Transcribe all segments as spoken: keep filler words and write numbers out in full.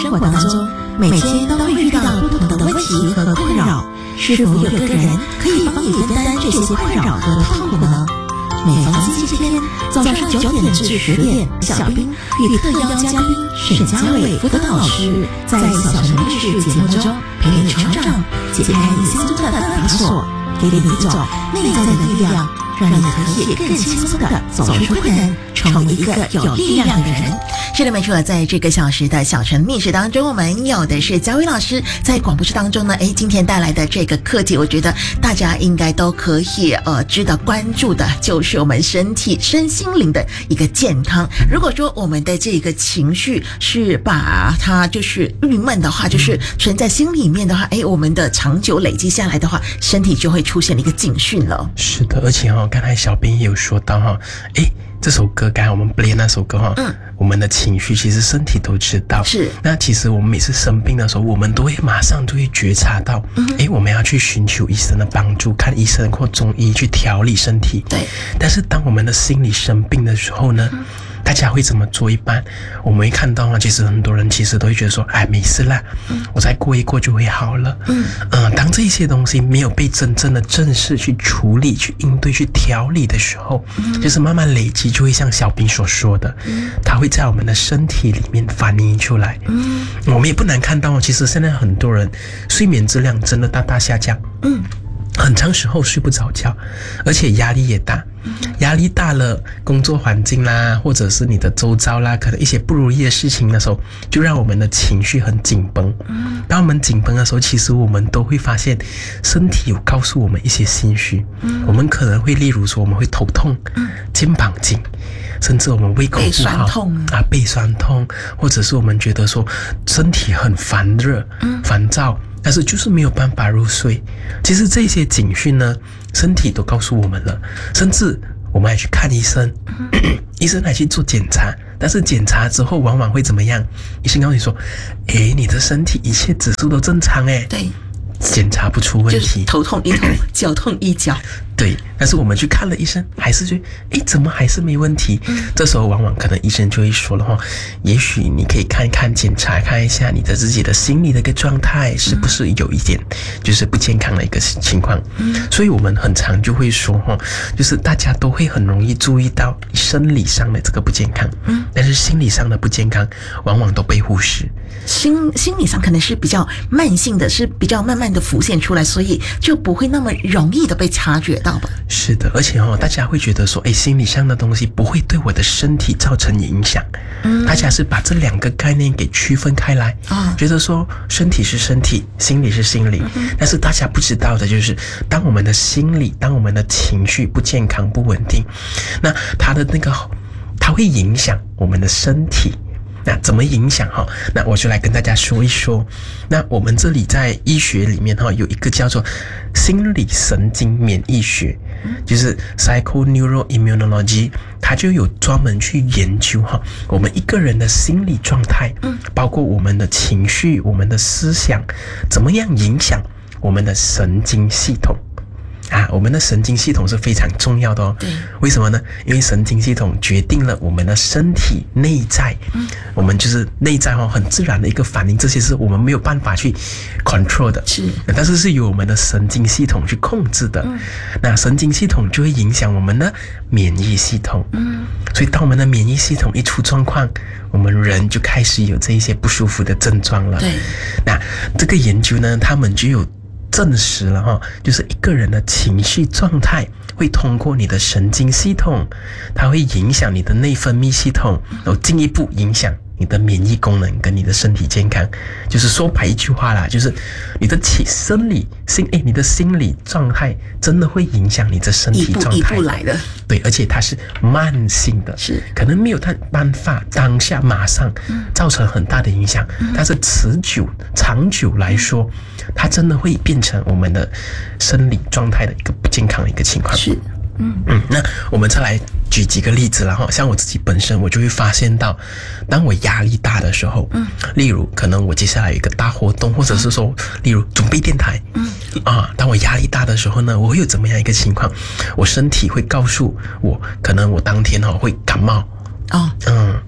活当中，每天都会遇到不同的问题和困扰，是否有个人可以帮你分担这些困扰和痛苦呢？每逢星期天早上九点至十点，小兵与特邀嘉宾沈家伟辅导老师，在小城故事节目中陪你成长，解开你心中的枷锁，给你一种内在的力量，让你可以更轻松地走出困难，成为一个有力量的人。 是的，没错，在这个小时的小城秘史当中，我们有的是嘉威老师在广播室当中呢，诶，今天带来的这个课题，我觉得大家应该都可以呃值得关注的，就是我们身体身心灵的一个健康。如果说我们的这个情绪是把它就是郁闷的话，就是存在心里面的话，诶，我们的长久累积下来的话，身体就会出现一个警讯了。 是的，而且哈、哦，刚才小兵也有说到哈、哦，诶。这首歌，刚才我们 play 那首歌哈，嗯，我们的情绪其实身体都知道。 是， 那其实我们每次生病的时候，我们都会马上都会觉察到，嗯，诶，我们要去寻求医生的帮助，看医生或中医去调理身体。 对。 但是当我们的心理生病的时候呢？嗯，大家会怎么做？一般我们会看到啊，其实很多人其实都会觉得说，哎，没事啦，嗯，我再过一过就会好了。嗯嗯、呃，当这些东西没有被真正的正视去处理、去应对、去调理的时候，嗯，就是慢慢累积，就会像小兵所说的，嗯，它会在我们的身体里面反映出来。嗯，我们也不难看到，其实现在很多人睡眠质量真的大大下降。嗯。很长时候睡不着觉，而且压力也大，压力大了，工作环境啦，或者是你的周遭啦，可能一些不如意的事情的时候，就让我们的情绪很紧绷。当我们紧绷的时候，其实我们都会发现，身体有告诉我们一些信息。我们可能会，例如说，我们会头痛，肩膀紧，甚至我们胃口不好啊，背酸痛，或者是我们觉得说身体很烦热、烦躁。但是就是没有办法入睡。其实这些警讯呢，身体都告诉我们了，甚至我们还去看医生，医生还去做检查，但是检查之后往往会怎么样？医生告诉你说，诶，你的身体一切指数都正常，诶， 对， 检查不出问题， 就是头痛一头，脚痛一脚。 对，但是我们去看了医生，还是觉得，诶，怎么还是没问题？嗯，这时候往往可能医生就会说了哈，也许你可以看一看，检查看一下你的自己的心理的一个状态，是不是有一点就是不健康的一个情况。嗯，所以我们很常就会说哈，就是大家都会很容易注意到生理上的这个不健康，嗯，但是心理上的不健康往往都被忽视。 心心理上可能是比较慢性的，是比较慢慢的浮现出来，所以就不会那么容易的被察觉到吧。 是的，而且哦，大家会觉得说，哎，心理上的东西不会对我的身体造成影响。嗯，大家是把这两个概念给区分开来，啊，觉得说身体是身体，心理是心理。嗯，但是大家不知道的就是，当我们的心理，当我们的情绪不健康、不稳定，那它的那个，它会影响我们的身体。那怎么影响哈？那我就来跟大家说一说。那我们这里在医学里面哈，有一个叫做心理神经免疫学，就是 psychoneuroimmunology， 它就有专门去研究哈，我们一个人的心理状态，包括我们的情绪、我们的思想，怎么样影响我们的神经系统。啊，我们的神经系统是非常重要的哦。对，为什么呢？因为神经系统决定了我们的身体内在，嗯，我们就是内在哦，很自然的一个反应，这些是我们没有办法去 control 的，是，但是是由我们的神经系统去控制的。嗯，那神经系统就会影响我们的免疫系统。嗯，所以当我们的免疫系统一出状况，我们人就开始有这一些不舒服的症状了。对，那这个研究呢，他们就有证实了哈，就是一个人的情绪状态会通过你的神经系统，它会影响你的内分泌系统，然后进一步影响你的免疫功能跟你的身体健康。就是说白一句话啦，就是你的起生理心，哎，你的心理状态真的会影响你的身体状态， 一步一步来的。 对，而且它是慢性的，是可能没有它办法当下马上造成很大的影响，嗯，但是持久长久来说，它真的会变成我们的生理状态的一个不健康的一个情况。是。嗯嗯，那我们再来举几个例子啦哈，像我自己本身，我就会发现到，当我压力大的时候，嗯，例如可能我接下来有一个大活动，或者是说，例如准备电台，嗯啊，当我压力大的时候呢，我会有怎么样一个情况？我身体会告诉我，可能我当天哈会感冒，哦，嗯。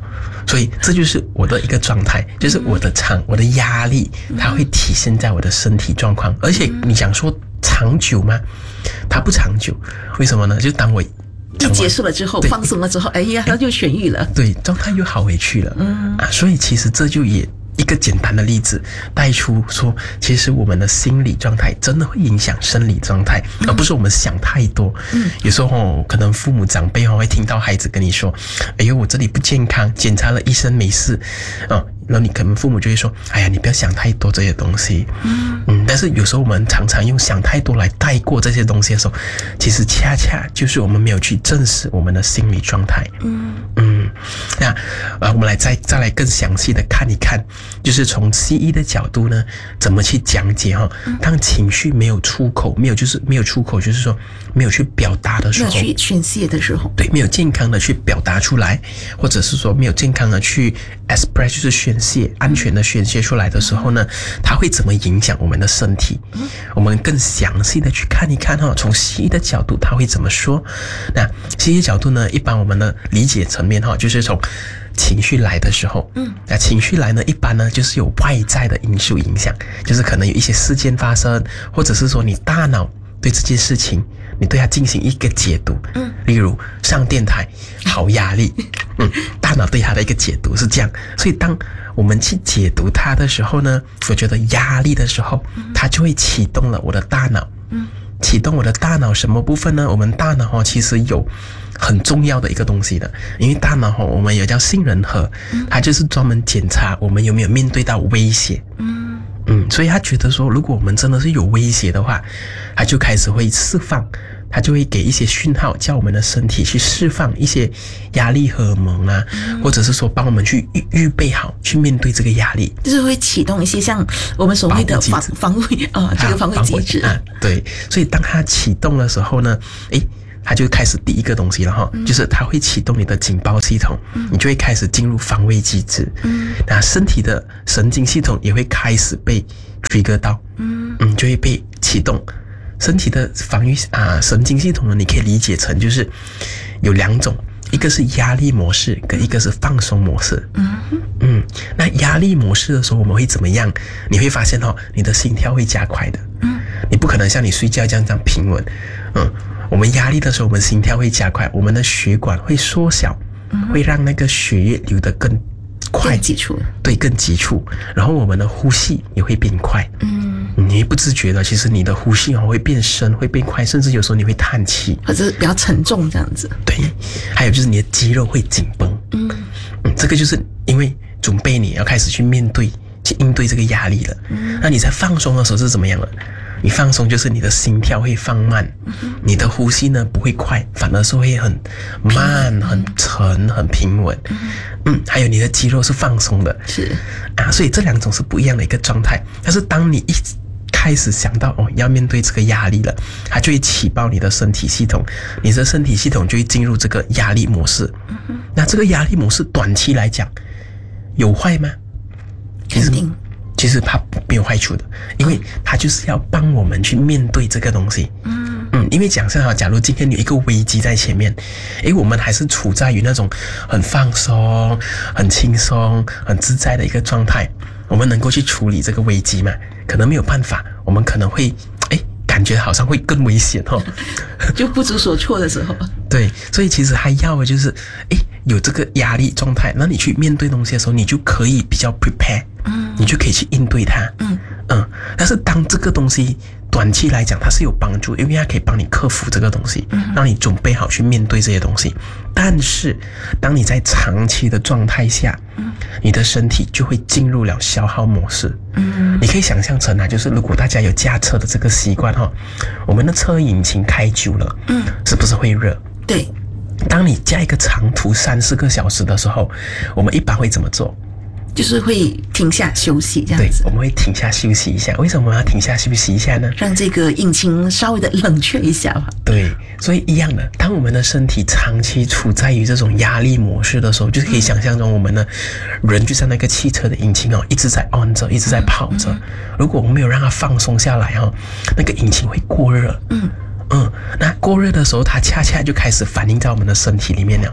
所以这就是我的一个状态，就是我的长我的压力，它会体现在我的身体状况。而且你想说长久吗？它不长久，为什么呢？就当我一结束了之后，放松了之后，哎呀，它就痊愈了， 对，状态又好回去了。嗯啊，所以其实这就也一个简单的例子带出说，其实我们的心理状态真的会影响生理状态，嗯、而不是我们想太多。嗯，有时候、哦、可能父母长辈、哦、会听到孩子跟你说：“哎呦，我这里不健康，检查了医生没事。”哦，然后你可能父母就会说：“哎呀，你不要想太多这些东西。”嗯嗯，但是有时候我们常常用想太多来带过这些东西的时候，其实恰恰就是我们没有去正视我们的心理状态。嗯嗯，那呃，我们来再再来更详细的看一看。就是从西医的角度呢，怎么去讲解哈？当情绪没有出口，没有就是没有出口，就是说没有去表达的时候， 没有去宣泄的时候， 对，没有健康的去表达出来，或者是说没有健康的去 express， 就是宣泄，安全的宣泄出来的时候呢，它会怎么影响我们的身体？我们更详细的去看一看哈，从西医的角度它会怎么说？那西医角度呢，一般我们的理解层面哈，就是从情绪来的时候，嗯，那情绪来呢，一般呢就是有外在的因素影响，就是可能有一些事件发生，或者是说你大脑对这件事情，你对它进行一个解读，嗯，例如上电台好压力，嗯，大脑对它的一个解读是这样，所以当我们去解读它的时候呢，我觉得压力的时候，它就会启动了我的大脑，嗯，启动我的大脑什么部分呢？我们大脑哦，其实有很重要的一个东西的，因为大脑哦，我们有叫杏仁核，它就是专门检查我们有没有面对到威胁。嗯嗯，所以他觉得说，如果我们真的是有威胁的话，他就开始会释放，他就会给一些讯号，叫我们的身体去释放一些压力荷尔蒙啊，嗯、或者是说帮我们去预预备好去面对这个压力， 就是会启动一些像我们所谓的防防卫啊，这个防卫机制啊。对，所以当它启动的时候呢，诶。它就开始第一个东西了哈，嗯、就是它会启动你的警报系统，嗯、你就会开始进入防卫机制。嗯，那身体的神经系统也会开始被 trigger 到，嗯嗯，就会被启动。身体的防御啊神经系统呢，你可以理解成就是有两种，一个是压力模式，跟一个是放松模式。嗯嗯，那压力模式的时候，我们会怎么样？你会发现哦，你的心跳会加快的。嗯，你不可能像你睡觉这样这样平稳。嗯。我们压力的时候，我们心跳会加快，我们的血管会缩小，嗯、会让那个血液流得更快， 更急促， 对，更急促。然后我们的呼吸也会变快，嗯，你不自觉的，其实你的呼吸会变深，会变快，甚至有时候你会叹气， 或者是比较沉重这样子。 对，还有就是你的肌肉会紧绷，嗯嗯，这个就是因为准备你要开始去面对、去应对这个压力了。嗯，那你在放松的时候是怎么样了？你放松就是你的心跳会放慢，嗯、你的呼吸呢不会快，反而是会很慢、很沉、很平稳。嗯, 嗯，还有你的肌肉是放松的， 是啊，所以这两种是不一样的一个状态。但是当你一开始想到哦要面对这个压力了，它就会起爆你的身体系统，你的身体系统就会进入这个压力模式。嗯、那这个压力模式短期来讲有坏吗？ 肯定。 其实它没有坏处的，因为它就是要帮我们去面对这个东西。嗯嗯，因为讲真啊，假如今天有一个危机在前面，诶，我们还是处在于那种很放松、很轻松、很自在的一个状态，我们能够去处理这个危机嘛？可能没有办法，我们可能会诶感觉好像会更危险哦， 就不知所措的时候。 对，所以其实还要的就是诶有这个压力状态，那你去面对东西的时候，你就可以比较 prepare。嗯，你就可以去应对它。嗯嗯，但是当这个东西短期来讲它是有帮助，因为它可以帮你克服这个东西，嗯、让你准备好去面对这些东西。但是当你在长期的状态下，嗯、你的身体就会进入了消耗模式。嗯，你可以想象成啊，就是如果大家有驾车的这个习惯哈，我们的车引擎开久了，嗯，是不是会热？ 对。 当你驾一个长途三四个小时的时候，我们一般会怎么做？ 就是会停下休息这样子， 对，我们会停下休息一下。为什么我们要停下休息一下呢？ 让这个引擎稍微的冷却一下吧。 对，所以一样的，当我们的身体长期处在于这种压力模式的时候，就是可以想象中我们的人就像那个汽车的引擎哦，一直在 on 着，一直在跑着。嗯嗯、如果我们没有让它放松下来哦，那个引擎会过热。嗯嗯，那过热的时候，它恰恰就开始反映在我们的身体里面了。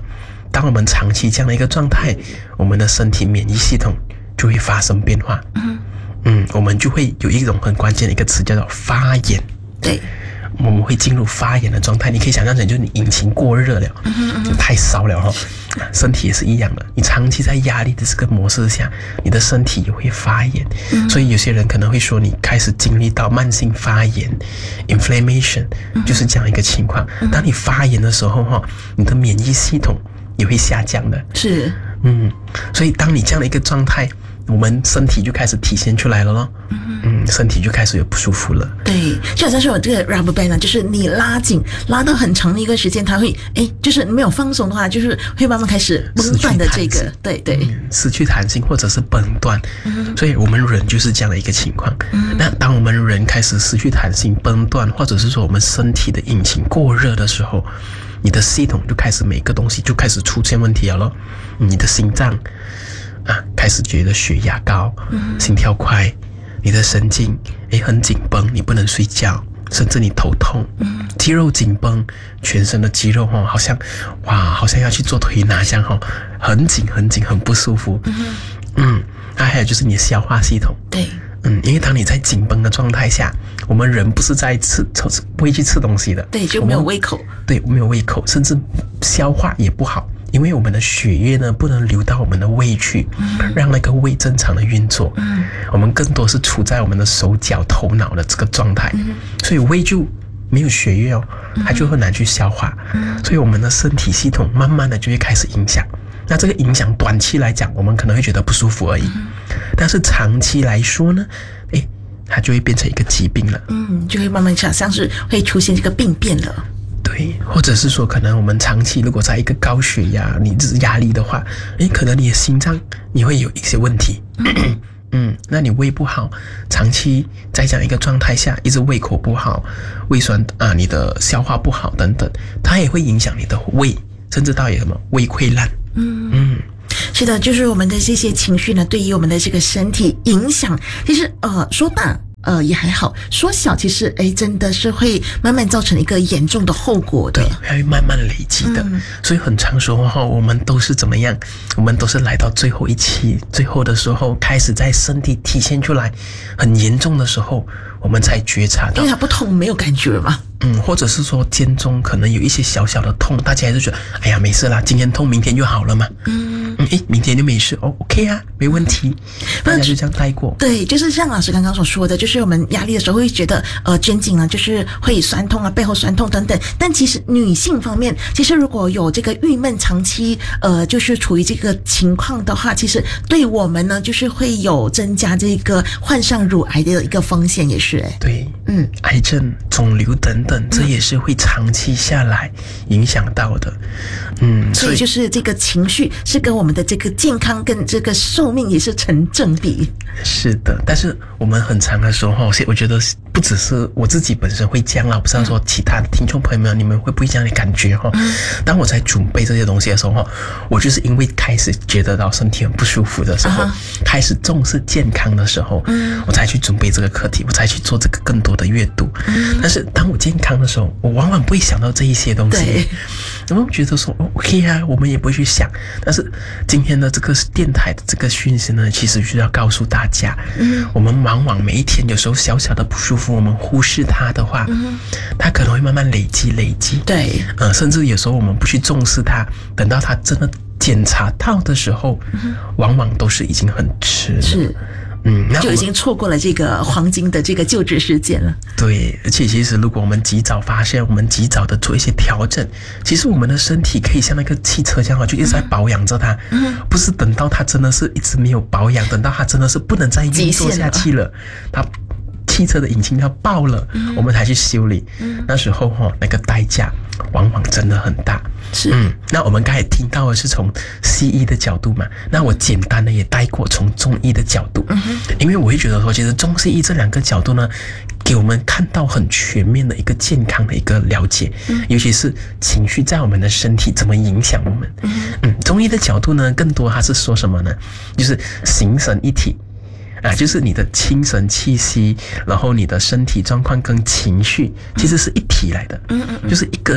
当我们长期这样的一个状态，我们的身体免疫系统就会发生变化。嗯嗯，我们就会有一种很关键的一个词叫做发炎。 对。 我们会进入发炎的状态，你可以想象成就是你引擎过热了，嗯嗯就太烧了哈。身体也是一样的，你长期在压力的这个模式下，你的身体也会发炎。嗯、所以有些人可能会说，你开始经历到慢性发炎 （inflammation），、嗯、就是这样一个情况。嗯、当你发炎的时候哈，你的免疫系统也会下降的。 是， 嗯，所以当你这样的一个状态，我们身体就开始体现出来了咯。嗯，身体就开始有不舒服了。 对，就好像是我这个 rubber band 呢，就是你拉紧，拉到很长的一个时间，它会，哎，就是没有放松的话，就是会慢慢开始崩断的这个，对对、 嗯，失去弹性或者是崩断。嗯，所以我们人就是这样的一个情况。嗯，那当我们人开始失去弹性、崩断，或者是说我们身体的引擎过热的时候，你的系统就开始每个东西就开始出现问题了咯。你的心脏啊，开始觉得血压高，嗯、心跳快。你的神经诶很紧绷，你不能睡觉，甚至你头痛，嗯、肌肉紧绷，全身的肌肉哦，好像哇，好像要去做推拿这样哦，很紧很紧，很不舒服。嗯嗯，那还有就是你的消化系统， 对， 嗯，因为当你在紧绷的状态下，我们人不是在吃吃不会去吃东西的， 对，就没有胃口， 对，没有胃口，甚至消化也不好。因为我们的血液呢不能流到我们的胃去，嗯、让那个胃正常的运作。嗯、我们更多是处在我们的手脚头脑的这个状态，嗯、所以胃就没有血液哦，它就很难去消化。嗯、所以我们的身体系统慢慢的就会开始影响。那这个影响短期来讲，我们可能会觉得不舒服而已，嗯、但是长期来说呢，诶，它就会变成一个疾病了。 嗯，就会慢慢像像是会出现这个病变了。 对，或者是说，可能我们长期如果在一个高血压、你这压力的话，诶，可能你的心脏你会有一些问题。嗯, 嗯，那你胃不好，长期在这样一个状态下，一直胃口不好，胃酸啊，你的消化不好等等，它也会影响你的胃，甚至到有什么胃溃烂。嗯嗯。 是的，就是我们的这些情绪呢，对于我们的这个身体影响，其实呃说大。呃，也还好，说小其实哎，真的是会慢慢造成一个严重的后果的， 对，会慢慢累积的。嗯、所以很常说哈，我们都是怎么样？我们都是来到最后一期，最后的时候开始在身体体现出来很严重的时候，我们才觉察到， 因为它不痛，没有感觉嘛。 嗯，或者是说肩中可能有一些小小的痛，大家还是觉得哎呀没事啦，今天痛明天就好了嘛。嗯嗯，诶，明天就没事哦 ，OK 啊，没问题，大家就这样带过。 对，就是像老师刚刚所说的，就是我们压力的时候会觉得呃肩颈啊，就是会酸痛啊，背后酸痛等等。但其实女性方面，其实如果有这个郁闷长期呃就是处于这个情况的话，其实对我们呢就是会有增加这个患上乳癌的一个风险，也是哎。 对，嗯，癌症、肿瘤等等。这也是会长期下来影响到的，嗯， 所以就是这个情绪是跟我们的这个健康跟这个寿命也是成正比。 是的，但是我们很常的时候，我觉得不只是我自己本身会这样啦，我不知道说其他的听众朋友们，你们会不会这样的感觉哈？当我在准备这些东西的时候，我就是因为开始觉得到身体很不舒服的时候，啊、开始重视健康的时候，嗯、我才去准备这个课题，我才去做这个更多的阅读。嗯、但是当我健康的时候，我往往不会想到这一些东西，然后觉得说 OK 啊，我们也不会去想。但是今天的这个电台的这个讯息呢，其实就是要告诉大家，嗯、我们往往每一天有时候小小的不舒服，我们忽视它的话，嗯、它可能会慢慢累积累积。 对， 呃，甚至有时候我们不去重视它，等到它真的检查到的时候，嗯、往往都是已经很迟了。 是。 嗯，那就已经错过了这个黄金的这个救治时间了。 对，而且其实如果我们及早发现，我们及早的做一些调整，其实我们的身体可以像那个汽车这样，就一直在保养着它，嗯、不是等到它真的是一直没有保养，等到它真的是不能再运作下去了，它汽车的引擎要爆了，嗯、我们才去修理。嗯、那时候哈、哦，那个代价往往真的很大。 是， 嗯，那我们刚才听到的是从西医的角度嘛，那我简单的也带过从中医的角度，嗯、因为我会觉得说，其实中西医这两个角度呢，给我们看到很全面的一个健康的一个了解，嗯、尤其是情绪在我们的身体怎么影响我们。嗯, 嗯，中医的角度呢，更多它是说什么呢？就是形神一体。啊，就是你的精神气息，然后你的身体状况跟情绪其实是一体来的，嗯嗯，就是一个一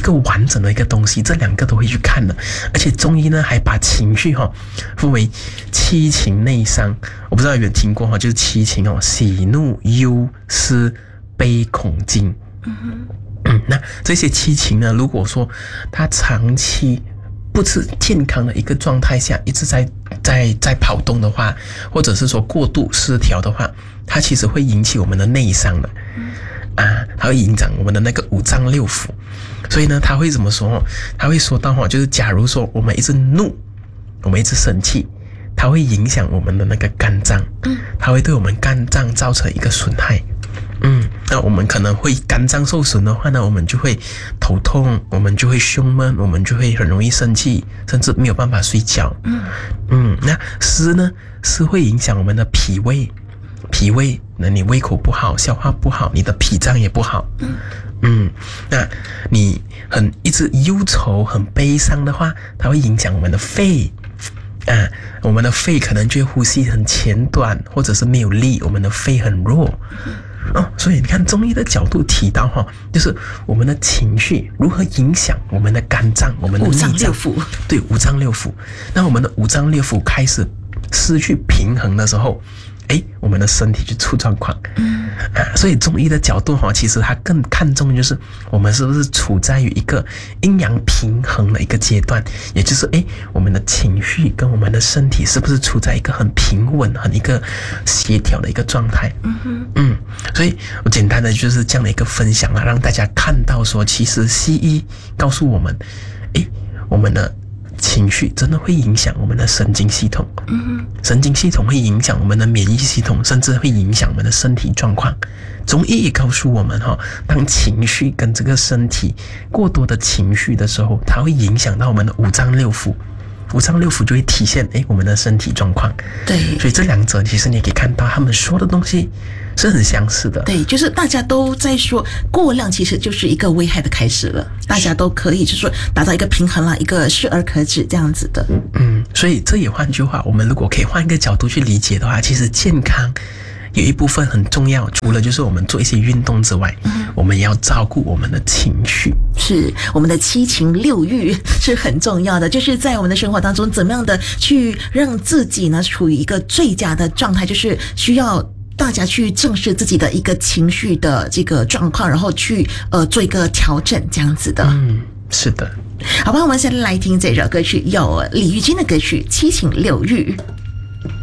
个完整的一个东西，这两个都会去看的。而且中医呢还把情绪哈、哦、分为七情内伤，我不知道有没有听过哈，就是七情哦，喜怒忧思悲恐惊。嗯嗯，那这些七情呢，如果说它长期不是健康的一个状态下，一直在在在跑动的话，或者是说过度失调的话，它其实会引起我们的内伤的。啊，它会影响我们的那个五脏六腑，所以呢，他会怎么说？他会说到哈，就是假如说我们一直怒，我们一直生气，它会影响我们的那个肝脏，嗯，它会对我们肝脏造成一个损害，嗯，那我们可能会肝脏受损的话呢，我们就会头痛，我们就会胸闷，我们就会很容易生气，甚至没有办法睡觉，嗯嗯，那湿呢，湿会影响我们的脾胃。脾胃，那你胃口不好，消化不好，你的脾脏也不好。嗯嗯，那你很一直忧愁、很悲伤的话，它会影响我们的肺。啊，我们的肺可能就会呼吸很浅短，或者是没有力，我们的肺很弱。哦，所以你看中医的角度提到哈，就是我们的情绪如何影响我们的肝脏、我们的五脏六腑。 对，五脏六腑。那我们的五脏六腑开始失去平衡的时候，哎，我们的身体就出状况。嗯，啊，所以中医的角度哈，其实它更看重就是我们是不是处在于一个阴阳平衡的一个阶段，也就是哎，我们的情绪跟我们的身体是不是处在一个很平稳、很一个协调的一个状态。嗯哼，嗯，所以我简单的就是这样的一个分享啦，让大家看到说，其实西医告诉我们，哎，我们的情绪真的会影响我们的神经系统，嗯，神经系统会影响我们的免疫系统，甚至会影响我们的身体状况。中医也告诉我们哈，当情绪跟这个身体过多的情绪的时候，它会影响到我们的五脏六腑，五脏六腑就会体现诶我们的身体状况。 对， 所以这两者其实你可以看到他们说的东西是很相似的。 对，就是大家都在说过量其实就是一个危害的开始了，大家都可以就是说达到一个平衡啦，一个适而可止这样子的。 嗯，所以这也换句话，我们如果可以换一个角度去理解的话，其实健康有一部分很重要，除了就是我们做一些运动之外，嗯，我们也要照顾我们的情绪， 是我们的七情六欲是很重要的，就是在我们的生活当中怎么样的去让自己呢处于一个最佳的状态，就是需要大家去正视自己的一个情绪的这个状况，然后去呃做一个调整这样子的。 嗯，是的。 好吧，我们现在来听这首歌曲，有李玉金的歌曲《七情六欲》。